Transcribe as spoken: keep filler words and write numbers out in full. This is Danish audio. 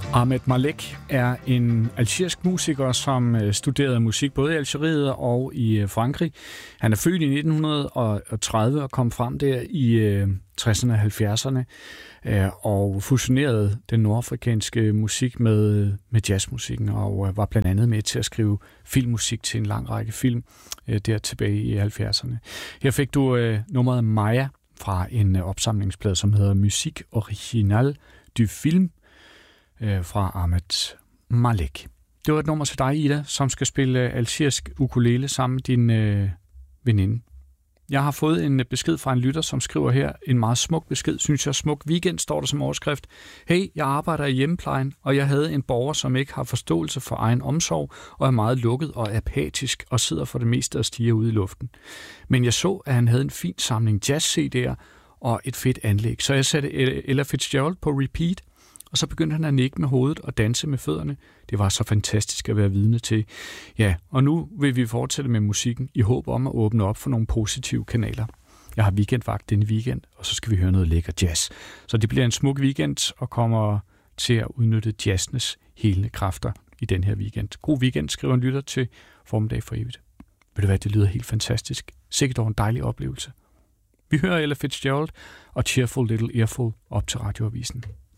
Ahmed Malek er en algerisk musiker, som studerede musik både i Algeriet og i Frankrig. Han er født i nitten tredive og kom frem der i tresserne og halvfjerdserne og fusionerede den nordafrikanske musik med, med jazzmusikken og var blandt andet med til at skrive filmmusik til en lang række film der tilbage i halvfjerdserne. Her fik du uh, nummeret Maya fra en opsamlingsplade, som hedder Musique Originale du Film, fra Ahmed Malek. Det var et nummer til dig, Ida, som skal spille algerisk ukulele sammen med din øh, veninde. Jeg har fået en besked fra en lytter, som skriver her, en meget smuk besked, synes jeg. Smuk weekend, står der som overskrift. Hey, jeg arbejder i hjemmeplejen, og jeg havde en borger, som ikke har forståelse for egen omsorg, og er meget lukket og apatisk, og sidder for det meste og stiger ud i luften. Men jeg så, at han havde en fin samling jazz-C D'er og et fedt anlæg, så jeg satte Ella Fitzgerald på repeat, og så begyndte han at nikke med hovedet og danse med fødderne. Det var så fantastisk at være vidne til. Ja, og nu vil vi fortsætte med musikken i håb om at åbne op for nogle positive kanaler. Jeg har weekendvagt denne weekend, og så skal vi høre noget lækker jazz. Så det bliver en smuk weekend og kommer til at udnytte jazzens helende kræfter i den her weekend. God weekend, skriver en lytter til Formiddag for evigt. Ved du hvad, det lyder helt fantastisk. Sikkert dog en dejlig oplevelse. Vi hører Ella Fitzgerald og Cheerful Little Earful op til Radioavisen.